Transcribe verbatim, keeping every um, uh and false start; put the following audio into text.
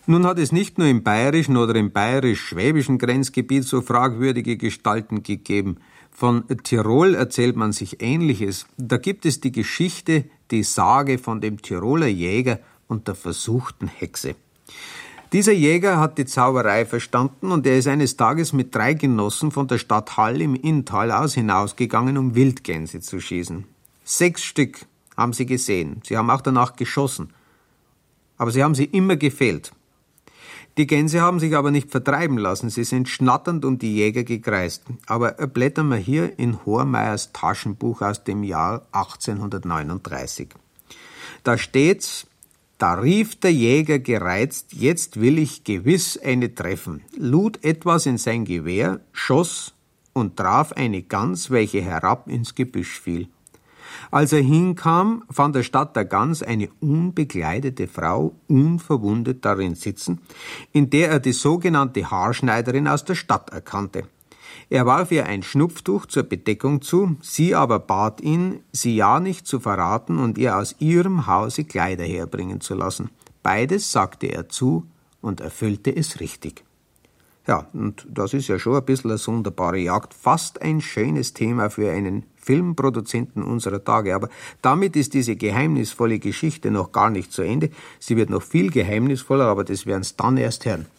Nun hat es nicht nur im bayerischen oder im bayerisch-schwäbischen Grenzgebiet so fragwürdige Gestalten gegeben. Von Tirol erzählt man sich Ähnliches. Da gibt es die Geschichte, die Sage von dem Tiroler Jäger und der versuchten Hexe. Dieser Jäger hat die Zauberei verstanden und er ist eines Tages mit drei Genossen von der Stadt Hall im Inntal aus hinausgegangen, um Wildgänse zu schießen. Sechs Stück haben sie gesehen. Sie haben auch danach geschossen. Aber sie haben sie immer gefehlt. Die Gänse haben sich aber nicht vertreiben lassen. Sie sind schnatternd um die Jäger gekreist. Aber blättern wir hier in Hohrmeyers Taschenbuch aus dem Jahr achtzehnhundertneununddreißig. Da steht's: Da rief der Jäger gereizt, jetzt will ich gewiss eine treffen, lud etwas in sein Gewehr, schoss und traf eine Gans, welche herab ins Gebüsch fiel. Als er hinkam, fand er statt der Gans eine unbekleidete Frau unverwundet darin sitzen, in der er die sogenannte Haarschneiderin aus der Stadt erkannte. Er warf ihr ein Schnupftuch zur Bedeckung zu, sie aber bat ihn, sie ja nicht zu verraten und ihr aus ihrem Hause Kleider herbringen zu lassen. Beides sagte er zu und erfüllte es richtig. Ja, und das ist ja schon ein bisschen eine sonderbare Jagd, fast ein schönes Thema für einen Filmproduzenten unserer Tage. Aber damit ist diese geheimnisvolle Geschichte noch gar nicht zu Ende. Sie wird noch viel geheimnisvoller, aber das werden Sie dann erst hören.